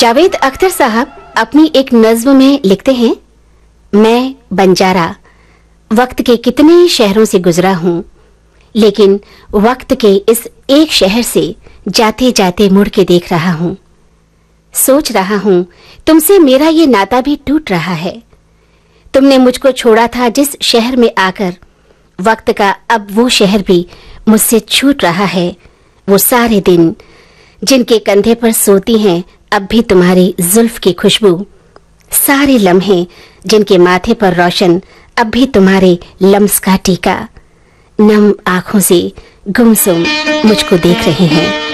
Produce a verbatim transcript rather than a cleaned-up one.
जावेद अख्तर साहब अपनी एक नज्म में लिखते हैं, मैं बंजारा वक्त के कितने शहरों से गुजरा हूँ, लेकिन वक्त के इस एक शहर से जाते जाते मुड़ के देख रहा हूँ। सोच रहा हूँ तुमसे मेरा ये नाता भी टूट रहा है। तुमने मुझको छोड़ा था जिस शहर में आकर, वक्त का अब वो शहर भी मुझसे छूट रहा है। वो सारे दिन जिनके कंधे पर सोती हैं अब भी तुम्हारी जुल्फ की खुशबू, सारे लम्हे जिनके माथे पर रोशन अब भी तुम्हारे लम्स का टीका, नम आंखों से गुमसुम मुझको देख रहे हैं।